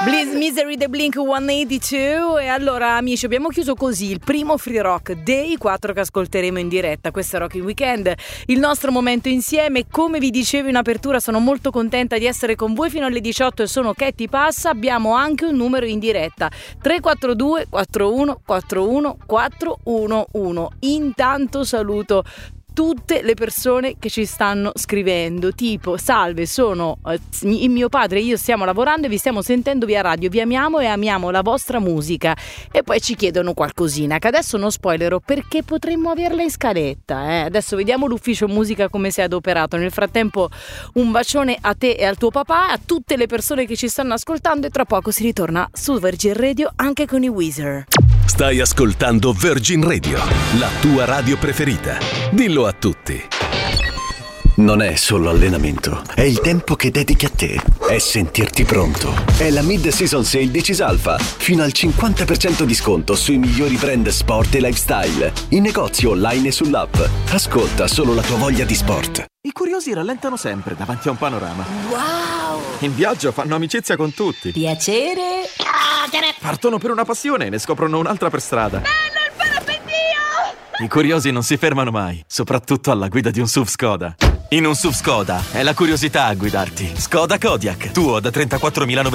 Bliss Misery The Blink 182. E allora amici, abbiamo chiuso così il primo Free Rock dei 4 che ascolteremo in diretta. Questo è Rocking Weekend, il nostro momento insieme. Come vi dicevo in apertura, sono molto contenta di essere con voi fino alle 18 e sono Ketty Passa. Abbiamo anche un numero in diretta, 342 41 41 411. Intanto saluto tutte le persone che ci stanno scrivendo, tipo: salve, sono mio padre e io stiamo lavorando e vi stiamo sentendo via radio, vi amiamo e amiamo la vostra musica. E poi ci chiedono qualcosina che adesso non spoilerò perché potremmo averla in scaletta, Adesso vediamo l'ufficio musica come si è adoperato. Nel frattempo un bacione a te e al tuo papà, a tutte le persone che ci stanno ascoltando, e tra poco si ritorna su Virgin Radio anche con i Weezer. Stai ascoltando Virgin Radio, la tua radio preferita. Dillo a tutti. Non è solo allenamento, è il tempo che dedichi a te, è sentirti pronto. È la Mid-Season Sale di Cisalfa, fino al 50% di sconto sui migliori brand sport e lifestyle, in negozio online e sull'app. Ascolta solo la tua voglia di sport. I curiosi rallentano sempre davanti a un panorama. Wow! In viaggio fanno amicizia con tutti. Piacere! Partono per una passione e ne scoprono un'altra per strada. Bello il parapendio! I curiosi non si fermano mai, soprattutto alla guida di un SUV Skoda. In un SUV Skoda è la curiosità a guidarti. Skoda Kodiaq, tuo da 34.900